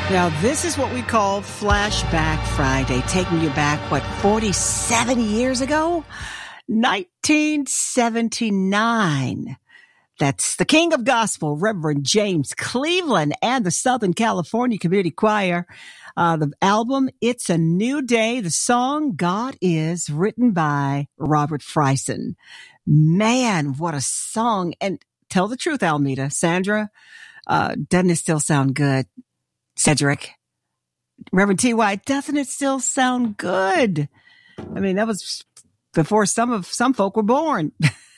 Now, this is what we call Flashback Friday, taking you back, 47 years ago? 1979. That's the King of Gospel, Reverend James Cleveland, and the Southern California Community Choir. The album, It's a New Day. The song, God Is, written by Robert Fryson. Man, what a song. And tell the truth, Almeda. Sandra, doesn't it still sound good? Cedric, Reverend T.Y., doesn't it still sound good? I mean, that was before some folk were born.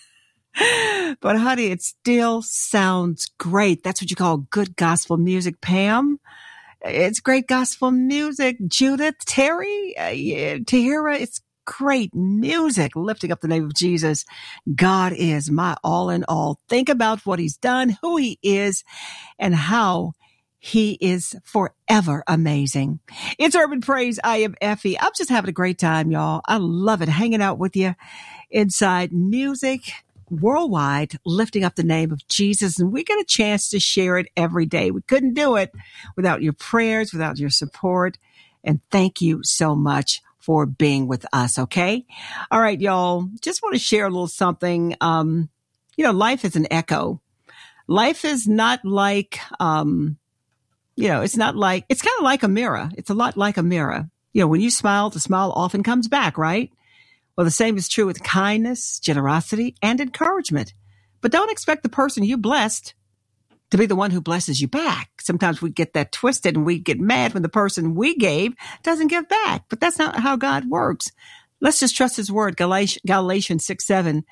But honey, it still sounds great. That's what you call good gospel music, Pam. It's great gospel music. Judith, Terry, Tahira, it's great music, lifting up the name of Jesus. God is my all in all. Think about what he's done, who he is, and how he is forever amazing. It's Urban Praise. I am Effie. I'm just having a great time, y'all. I love it, hanging out with you inside music worldwide, lifting up the name of Jesus. And we get a chance to share it every day. We couldn't do it without your prayers, without your support. And thank you so much for being with us. Okay. All right, y'all. Just want to share a little something. Life is an echo. Life is not like, it's kind of like a mirror. It's a lot like a mirror. When you smile, the smile often comes back, right? Well, the same is true with kindness, generosity, and encouragement. But don't expect the person you blessed to be the one who blesses you back. Sometimes we get that twisted and we get mad when the person we gave doesn't give back. But that's not how God works. Let's just trust his word. Galatians 6:7.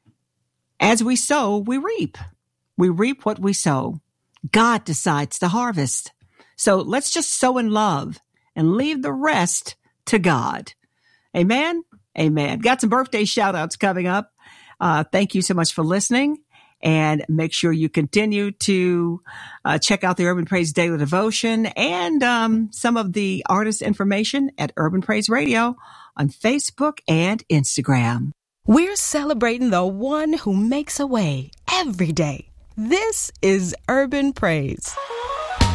As we sow, we reap. We reap what we sow. God decides the harvest. So let's just sow in love and leave the rest to God. Amen. Amen. Got some birthday shout outs coming up. Thank you so much for listening, and make sure you continue to check out the Urban Praise Daily Devotion and some of the artist information at Urban Praise Radio on Facebook and Instagram. We're celebrating the one who makes a way every day. This is Urban Praise.